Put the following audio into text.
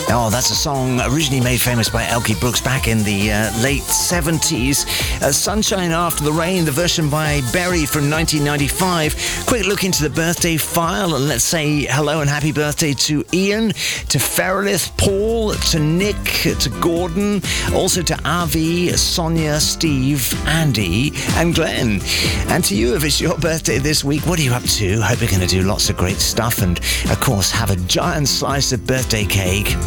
Oh, that's a song originally made famous by Elkie Brooks back in the late 70s. Sunshine After the Rain, the version by Berry from 1995. Quick look into the birthday file, and let's say hello and happy birthday to Ian, to Ferelith, Paul, to Nick, to Gordon, also to Avi, Sonia, Steve, Andy, and Glenn. And to you, if it's your birthday this week, what are you up to? Hope you're going to do lots of great stuff, and of course have a giant slice of birthday cake.